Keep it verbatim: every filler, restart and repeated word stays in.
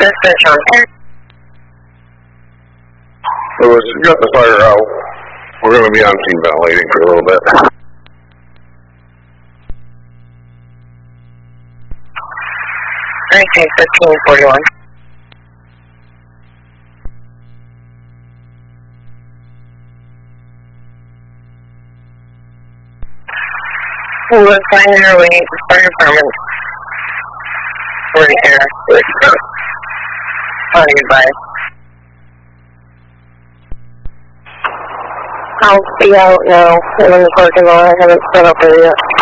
This is Sean. Lewis, you got the fire out. We're going to be on scene ventilating for a little bit. nineteen fifteen forty-one. We'll find your way to fire department. Right here. On your advice. I'll be out now. I'm in the parking lot. I haven't set up there yet.